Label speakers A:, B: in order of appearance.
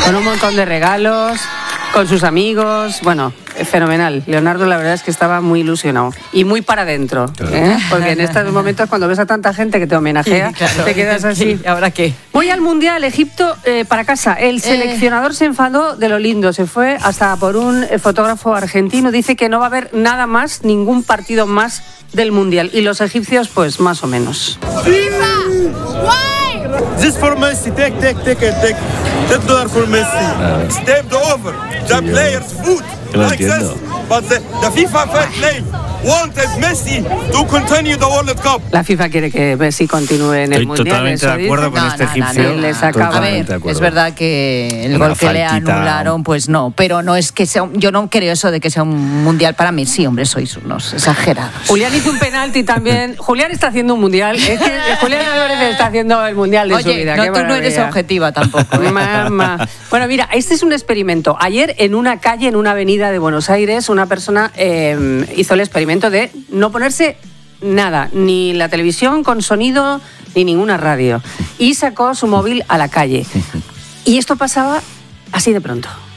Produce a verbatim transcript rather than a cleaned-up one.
A: con un montón de regalos, con sus amigos. Bueno, fenomenal. Leonardo, la verdad es que estaba muy ilusionado y muy para adentro, ¿eh? Porque en estos momentos, cuando ves a tanta gente que te homenajea, sí, claro, te quedas así.
B: ¿Y ahora qué?
A: Voy al Mundial, Egipto, eh, para casa. El seleccionador eh... se enfadó de lo lindo, se fue hasta por un fotógrafo argentino. Dice que no va a haber nada más, ningún partido más del Mundial. Y los egipcios, pues más o menos.
C: FIFA, why?
D: This for Messi, take, take, take, take. ten dollars for Messi. Step the over. The players food. Like this. But the, the FIFA fair play wanted Messi to continue the World Cup.
A: La FIFA quiere que Messi continúe en el
E: Estoy
A: Mundial.
E: totalmente de acuerdo
A: dice.
E: con
B: no,
E: este
B: no,
E: egipcio.
B: no, no,
A: les acaba.
B: A ver, es verdad que el
E: Una
B: gol que
E: faltita.
B: le anularon, pues no, pero no es que sea, un, yo no creo eso de que sea un mundial para mí. Sí, hombre, sois unos exagerados.
A: Julián hizo un penalti también. Julián está haciendo un mundial. Es que Julián Álvarez está haciendo el mundial de
B: Oye,
A: su vida.
B: no,
A: Qué
B: tú no
A: maravilla.
B: eres objetiva tampoco. ¿eh?
A: Mamá. Bueno, mira, este es un experimento. Ayer en una calle, en una avenida de Buenos Aires, una persona eh, hizo el experimento de no ponerse nada, ni la televisión con sonido, ni ninguna radio. Y sacó su móvil a la calle. Y esto pasaba así de pronto.